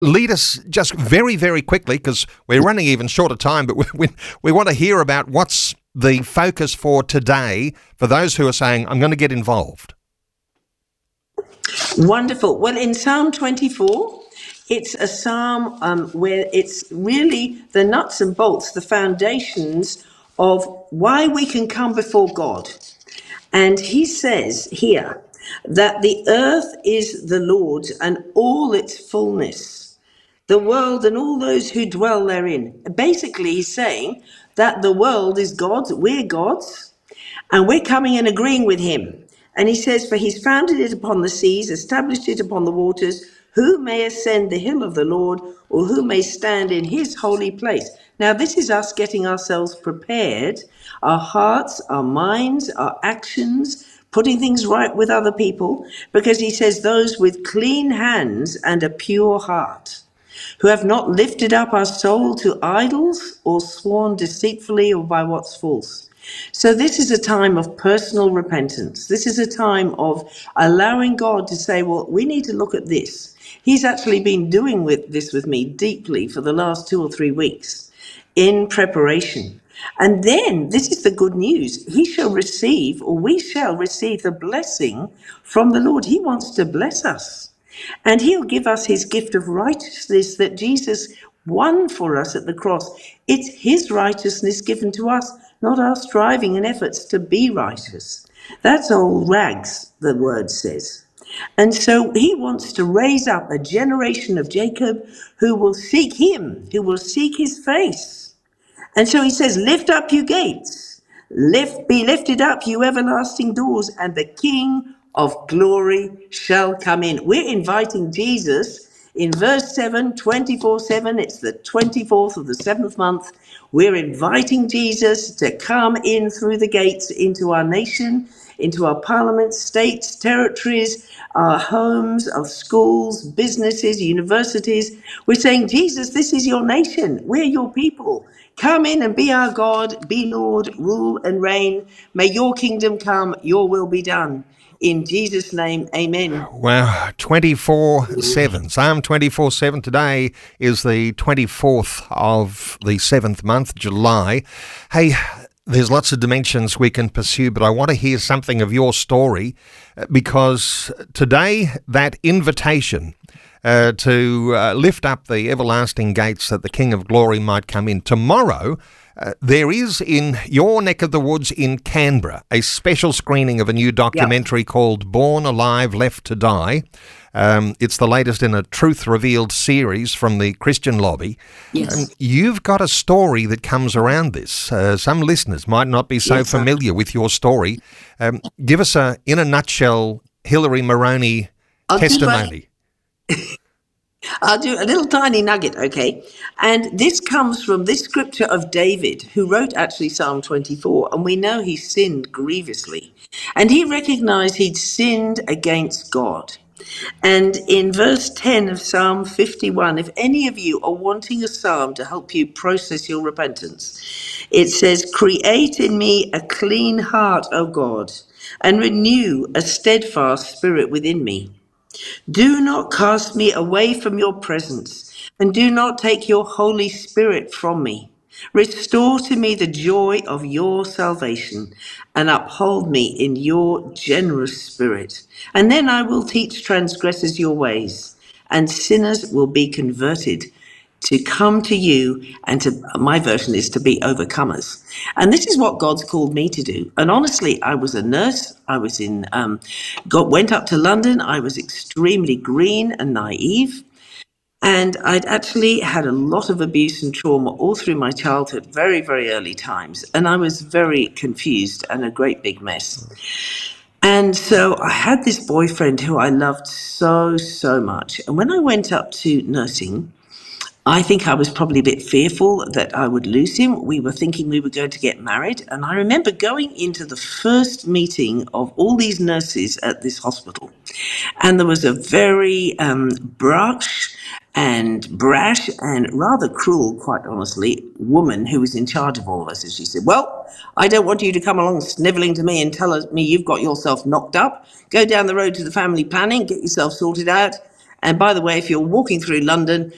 lead us just very, very quickly, because we're running even short of time, but we want to hear about what's the focus for today for those who are saying, I'm going to get involved. Wonderful. Well, in Psalm 24, it's a psalm where it's really the nuts and bolts, the foundations of why we can come before God. And he says here that the earth is the Lord's and all its fullness, the world and all those who dwell therein. Basically, he's saying that the world is God's, we're God's, and we're coming and agreeing with him. And he says, for he's founded it upon the seas, established it upon the waters. Who may ascend the hill of the Lord, or who may stand in his holy place? Now, this is us getting ourselves prepared, our hearts, our minds, our actions, putting things right with other people, because he says those with clean hands and a pure heart, who have not lifted up our soul to idols or sworn deceitfully or by what's false. So this is a time of personal repentance. This is a time of allowing God to say, well, we need to look at this. He's actually been doing this with me deeply for the last 2 or 3 weeks in preparation. And then this is the good news. He shall receive, or we shall receive, the blessing from the Lord. He wants to bless us. And he'll give us his gift of righteousness that Jesus won for us at the cross. It's his righteousness given to us, not our striving and efforts to be righteous. That's old rags, the word says. And so he wants to raise up a generation of Jacob who will seek him, who will seek his face. And so he says, lift up you gates, be lifted up you everlasting doors, and the King of glory shall come in. We're inviting Jesus in verse 7, 24/7. It's the 24th of the 7th month. We're inviting Jesus to come in through the gates into our nation, into our parliaments, states, territories, our homes, our schools, businesses, universities. We're saying, Jesus, this is your nation. We're your people. Come in and be our God, be Lord, rule and reign. May your kingdom come, your will be done. In Jesus' name, amen. Wow, 24/7. Psalm 24/7. Today is the 24th of the 7th month, July. Hey, there's lots of dimensions we can pursue, but I want to hear something of your story, because today that invitation to lift up the everlasting gates that the King of Glory might come in. Tomorrow, there is in your neck of the woods in Canberra a special screening of a new documentary called Born Alive, Left to Die. It's the latest in a Truth Revealed series from the Christian Lobby. Yes. And you've got a story that comes around this. Some listeners might not be so familiar with your story. Give us, in a nutshell, Hillary Moroney testimony. I'll do a little tiny nugget, okay? And this comes from this scripture of David, who wrote actually Psalm 24, and we know he sinned grievously. And he recognized he'd sinned against God. And in verse 10 of Psalm 51, if any of you are wanting a psalm to help you process your repentance, it says, create in me a clean heart, O God, and renew a steadfast spirit within me. Do not cast me away from your presence, and do not take your Holy Spirit from me. Restore to me the joy of your salvation, and uphold me in your generous spirit. And then I will teach transgressors your ways, and sinners will be converted to come to you, and to, my version is to be overcomers. And this is what God's called me to do. And honestly, I was a nurse. I was went up to London. I was extremely green and naive. And I'd actually had a lot of abuse and trauma all through my childhood, very, very early times. And I was very confused and a great big mess. And so I had this boyfriend who I loved so, so much. And when I went up to nursing, I think I was probably a bit fearful that I would lose him. We were thinking we were going to get married. And I remember going into the first meeting of all these nurses at this hospital. And there was a very brash and rather cruel, quite honestly, woman who was in charge of all of us. And she said, well, I don't want you to come along snivelling to me and tell me you've got yourself knocked up. Go down the road to the family planning, get yourself sorted out. And by the way, if you're walking through London,